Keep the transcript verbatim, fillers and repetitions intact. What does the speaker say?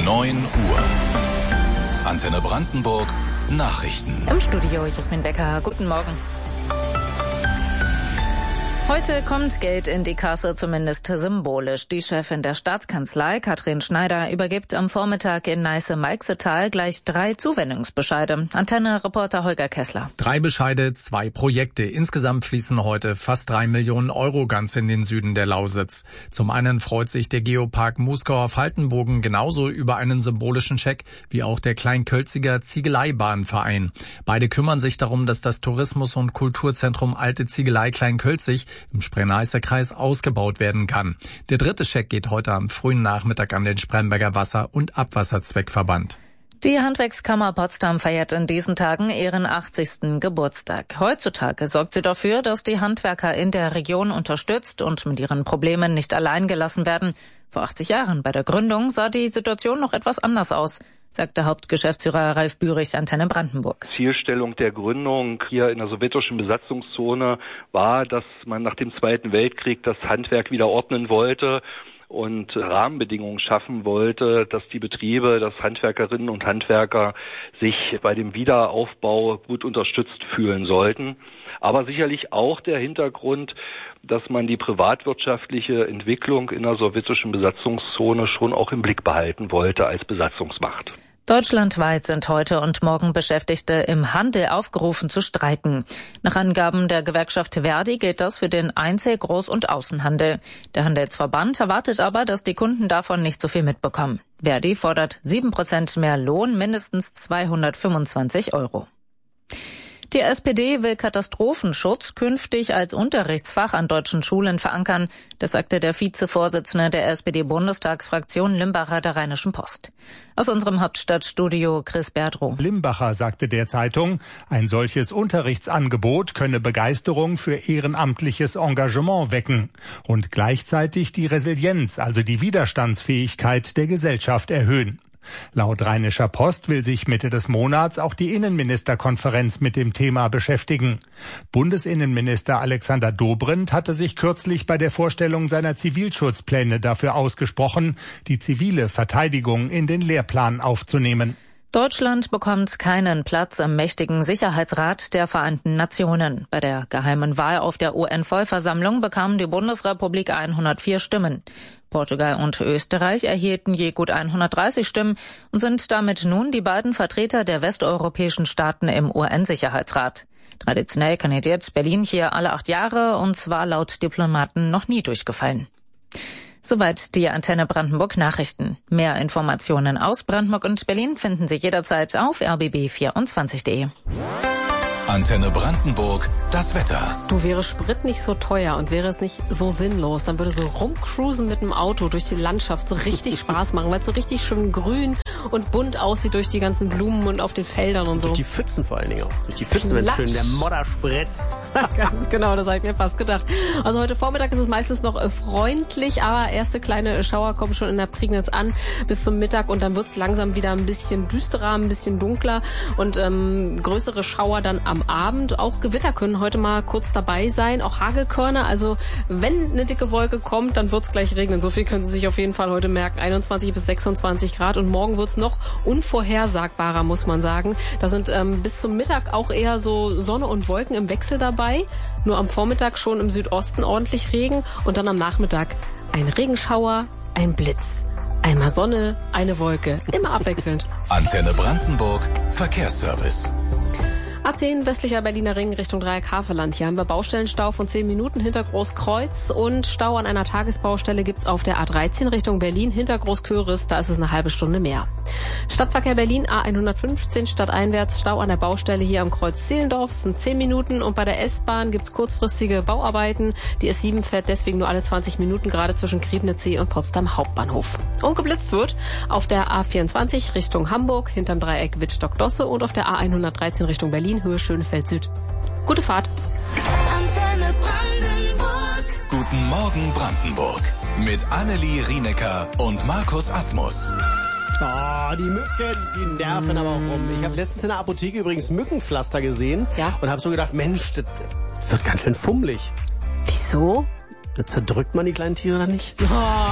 neun Uhr. Antenne Brandenburg Nachrichten. Im Studio Jasmin Becker. Guten Morgen. Heute kommt Geld in die Kasse, zumindest symbolisch. Die Chefin der Staatskanzlei, Katrin Schneider, übergibt am Vormittag in Neiße-Meixetal gleich drei Zuwendungsbescheide. Antenne-Reporter Holger Kessler. Drei Bescheide, zwei Projekte. Insgesamt fließen heute fast drei Millionen Euro ganz in den Süden der Lausitz. Zum einen freut sich der Geopark Muskauer-Faltenbogen genauso über einen symbolischen Scheck wie auch der Kleinkölziger Ziegeleibahnverein. Beide kümmern sich darum, dass das Tourismus- und Kulturzentrum Alte Ziegelei Kleinkölzig im Spree-Neiße Kreis ausgebaut werden kann. Der dritte Scheck geht heute am frühen Nachmittag an den Spremberger Wasser- und Abwasserzweckverband. Die Handwerkskammer Potsdam feiert in diesen Tagen ihren achtzigsten Geburtstag. Heutzutage sorgt sie dafür, dass die Handwerker in der Region unterstützt und mit ihren Problemen nicht allein gelassen werden. Vor achtzig Jahren bei der Gründung sah die Situation noch etwas anders aus, sagte Hauptgeschäftsführer Ralf Bührig, Antenne Brandenburg. Zielstellung der Gründung hier in der sowjetischen Besatzungszone war, dass man nach dem Zweiten Weltkrieg das Handwerk wieder ordnen wollte und Rahmenbedingungen schaffen wollte, dass die Betriebe, dass Handwerkerinnen und Handwerker sich bei dem Wiederaufbau gut unterstützt fühlen sollten. Aber sicherlich auch der Hintergrund, dass man die privatwirtschaftliche Entwicklung in der sowjetischen Besatzungszone schon auch im Blick behalten wollte als Besatzungsmacht. Deutschlandweit sind heute und morgen Beschäftigte im Handel aufgerufen zu streiken. Nach Angaben der Gewerkschaft Verdi gilt das für den Einzel-, Groß- und Außenhandel. Der Handelsverband erwartet aber, dass die Kunden davon nicht so viel mitbekommen. Verdi fordert sieben Prozent mehr Lohn, mindestens zweihundertfünfundzwanzig Euro. Die S P D will Katastrophenschutz künftig als Unterrichtsfach an deutschen Schulen verankern. Das sagte der Vizevorsitzende der S P D-Bundestagsfraktion Limbacher der Rheinischen Post. Aus unserem Hauptstadtstudio Chris Berdrow. Limbacher sagte der Zeitung, ein solches Unterrichtsangebot könne Begeisterung für ehrenamtliches Engagement wecken und gleichzeitig die Resilienz, also die Widerstandsfähigkeit der Gesellschaft erhöhen. Laut Rheinischer Post will sich Mitte des Monats auch die Innenministerkonferenz mit dem Thema beschäftigen. Bundesinnenminister Alexander Dobrindt hatte sich kürzlich bei der Vorstellung seiner Zivilschutzpläne dafür ausgesprochen, die zivile Verteidigung in den Lehrplan aufzunehmen. Deutschland bekommt keinen Platz im mächtigen Sicherheitsrat der Vereinten Nationen. Bei der geheimen Wahl auf der U N-Vollversammlung bekam die Bundesrepublik hundertvier Stimmen. Portugal und Österreich erhielten je gut hundertdreißig Stimmen und sind damit nun die beiden Vertreter der westeuropäischen Staaten im U N-Sicherheitsrat. Traditionell kandidiert Berlin hier alle acht Jahre und zwar laut Diplomaten noch nie durchgefallen. Soweit die Antenne Brandenburg Nachrichten. Mehr Informationen aus Brandenburg und Berlin finden Sie jederzeit auf r b b vierundzwanzig punkt de. Antenne Brandenburg, das Wetter. Du, wäre Sprit nicht so teuer und wäre es nicht so sinnlos, dann würde so rumcruisen mit dem Auto durch die Landschaft so richtig Spaß machen, weil es so richtig schön grün und bunt aussieht durch die ganzen Blumen und auf den Feldern und so. Durch die Pfützen vor allen Dingen auch. Durch die Pfützen, wenn es schön der Modder spritzt. Ganz genau, das habe ich mir fast gedacht. Also heute Vormittag ist es meistens noch freundlich, aber erste kleine Schauer kommen schon in der Prignitz an bis zum Mittag und dann wird es langsam wieder ein bisschen düsterer, ein bisschen dunkler und ähm, größere Schauer dann am Abend. Auch Gewitter können heute mal kurz dabei sein, auch Hagelkörner. Also wenn eine dicke Wolke kommt, dann wird es gleich regnen. So viel können Sie sich auf jeden Fall heute merken. einundzwanzig bis sechsundzwanzig Grad und morgen wird es noch unvorhersagbarer, muss man sagen. Da sind ähm, bis zum Mittag auch eher so Sonne und Wolken im Wechsel dabei. Nur am Vormittag schon im Südosten ordentlich Regen und dann am Nachmittag ein Regenschauer, ein Blitz. Einmal Sonne, eine Wolke, immer abwechselnd. Antenne Brandenburg, Verkehrsservice. A zehn westlicher Berliner Ring Richtung Dreieck-Havelland. Hier haben wir Baustellenstau von zehn Minuten hinter Großkreuz und Stau an einer Tagesbaustelle gibt's auf der A dreizehn Richtung Berlin hinter Großköris. Da ist es eine halbe Stunde mehr. Stadtverkehr Berlin A hundertfünfzehn stadteinwärts. Stau an der Baustelle hier am Kreuz Zehlendorf sind zehn Minuten und bei der S-Bahn gibt's kurzfristige Bauarbeiten. Die S sieben fährt deswegen nur alle zwanzig Minuten gerade zwischen Griebnitzsee und Potsdam Hauptbahnhof. Und geblitzt wird auf der A vierundzwanzig Richtung Hamburg hinterm Dreieck Wittstock-Dosse und auf der A hundertdreizehn Richtung Berlin Höhe Schönefeld Süd. Gute Fahrt. Antenne Brandenburg. Guten Morgen Brandenburg. Mit Annelie Rienecker und Markus Asmus. Oh, die Mücken, die nerven aber auch rum. Ich habe letztens in der Apotheke übrigens Mückenpflaster gesehen ja? und habe so gedacht, Mensch, das wird ganz schön fummelig. Wieso? Da zerdrückt man die kleinen Tiere dann nicht? Oh.